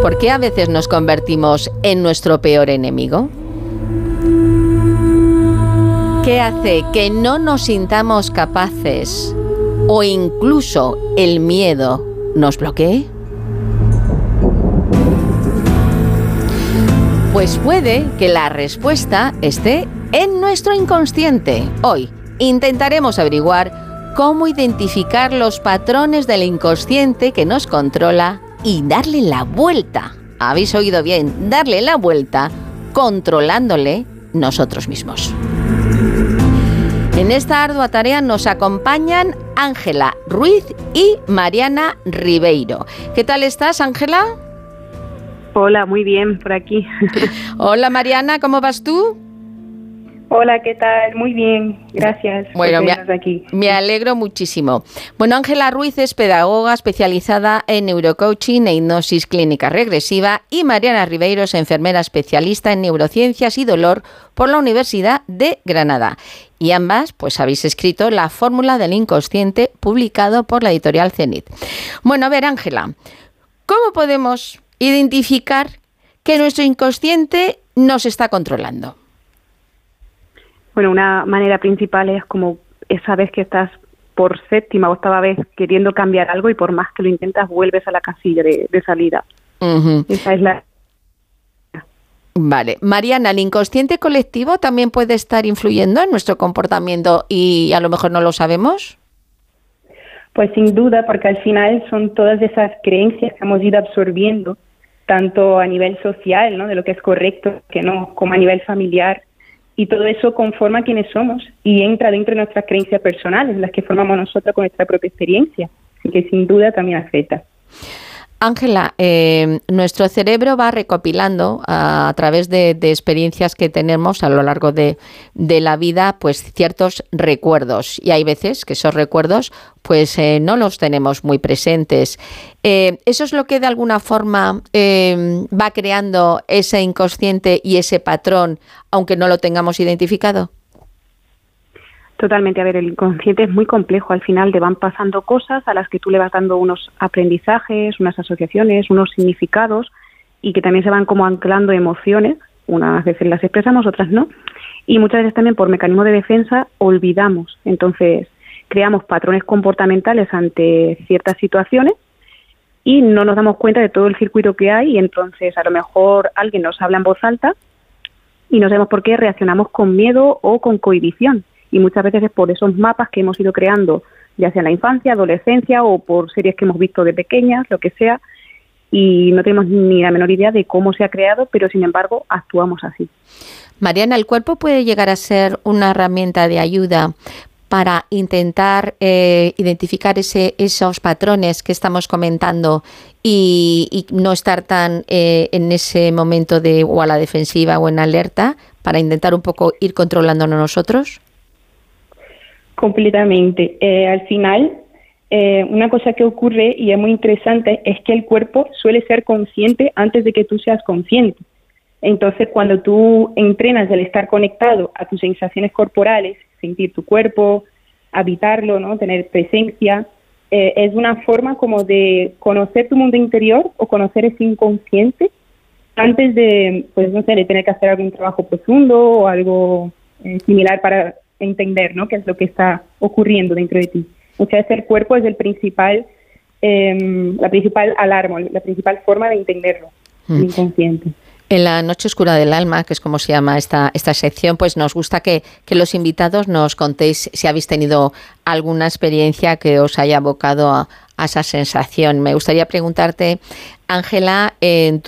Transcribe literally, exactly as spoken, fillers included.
¿Por qué a veces nos convertimos en nuestro peor enemigo? ¿Qué hace que no nos sintamos capaces o incluso el miedo nos bloquee? Pues puede que la respuesta esté en nuestro inconsciente. Hoy intentaremos averiguar cómo identificar los patrones del inconsciente que nos controla y darle la vuelta. ¿Habéis oído bien? Darle la vuelta, controlándole nosotros mismos. En esta ardua tarea nos acompañan Ángela Ruiz y Mariana Ribeiro. ¿Qué tal estás, Ángela? Hola, muy bien, por aquí. Hola, Mariana, ¿cómo vas tú? Hola, ¿qué tal? Muy bien, gracias bueno, por me, tenernos aquí. Me alegro muchísimo. Bueno, Ángela Ruiz es pedagoga especializada en neurocoaching e hipnosis clínica regresiva y Mariana Ribeiro es enfermera especialista en neurociencias y dolor por la Universidad de Granada. Y ambas, pues habéis escrito La fórmula del inconsciente, publicado por la editorial Zenit. Bueno, a ver, Ángela, ¿cómo podemos identificar que nuestro inconsciente nos está controlando? Bueno, una manera principal es como esa vez que estás por séptima o octava vez queriendo cambiar algo y por más que lo intentas vuelves a la casilla de, de salida. Uh-huh. Esa es la... Vale. Mariana, ¿el inconsciente colectivo también puede estar influyendo en nuestro comportamiento y a lo mejor no lo sabemos? Pues sin duda, porque al final son todas esas creencias que hemos ido absorbiendo, tanto a nivel social, ¿no?, de lo que es correcto, que no, como a nivel familiar. Y todo eso conforma quiénes somos y entra dentro de nuestras creencias personales, las que formamos nosotros con nuestra propia experiencia, y que sin duda también afecta. Ángela, eh, nuestro cerebro va recopilando a, a través de, de experiencias que tenemos a lo largo de, de la vida, pues ciertos recuerdos, y hay veces que esos recuerdos pues eh, no los tenemos muy presentes. Eh, ¿Eso es lo que de alguna forma eh, va creando ese inconsciente y ese patrón, aunque no lo tengamos identificado? Totalmente. A ver, el inconsciente es muy complejo. Al final te van pasando cosas a las que tú le vas dando unos aprendizajes, unas asociaciones, unos significados y que también se van como anclando emociones. Unas veces las expresamos, otras no. Y muchas veces también por mecanismo de defensa olvidamos. Entonces creamos patrones comportamentales ante ciertas situaciones y no nos damos cuenta de todo el circuito que hay y entonces a lo mejor alguien nos habla en voz alta y no sabemos por qué reaccionamos con miedo o con cohibición. Y muchas veces es por esos mapas que hemos ido creando, ya sea en la infancia, adolescencia o por series que hemos visto de pequeñas, lo que sea, y no tenemos ni la menor idea de cómo se ha creado, pero sin embargo actuamos así. Mariana, ¿el cuerpo puede llegar a ser una herramienta de ayuda para intentar eh, identificar ese, esos patrones que estamos comentando y, y no estar tan eh, en ese momento de o a la defensiva o en alerta, para intentar un poco ir controlándonos nosotros? Completamente. Eh, al final, eh, una cosa que ocurre y es muy interesante es que el cuerpo suele ser consciente antes de que tú seas consciente. Entonces, cuando tú entrenas el estar conectado a tus sensaciones corporales, sentir tu cuerpo, habitarlo, ¿no?, tener presencia, eh, es una forma como de conocer tu mundo interior o conocer ese inconsciente antes de, pues no sé, de tener que hacer algún trabajo profundo o algo eh, similar para entender, ¿no?, qué es lo que está ocurriendo dentro de ti. Muchas veces el cuerpo es el principal, eh, la principal alarma, la principal forma de entenderlo, mm. el inconsciente. En la Noche Oscura del Alma, que es como se llama esta, esta sección, pues nos gusta que, que los invitados nos contéis si habéis tenido alguna experiencia que os haya abocado a, a esa sensación. Me gustaría preguntarte, Ángela, en